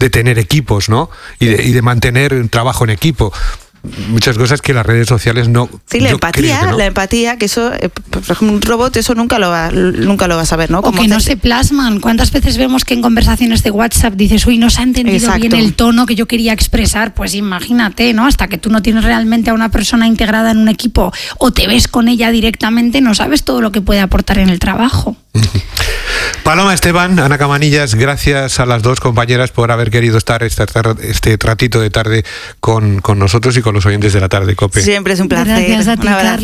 de tener equipos, ¿no? Y de mantener un trabajo en equipo. Muchas cosas que las redes sociales no... Sí, la empatía, que eso, por ejemplo, un robot, eso nunca lo va a saber, ¿no? O que no se plasman. ¿Cuántas veces vemos que en conversaciones de WhatsApp dices, uy, no se ha entendido bien el tono que yo quería expresar? Pues imagínate, ¿no? Hasta que tú no tienes realmente a una persona integrada en un equipo o te ves con ella directamente, no sabes todo lo que puede aportar en el trabajo. Paloma, Esteban, Ana Cabanillas, gracias a las dos compañeras por haber querido estar este ratito de tarde con nosotros y con los oyentes de La Tarde, COPE. Siempre es un placer. Gracias a ti, Un abrazo.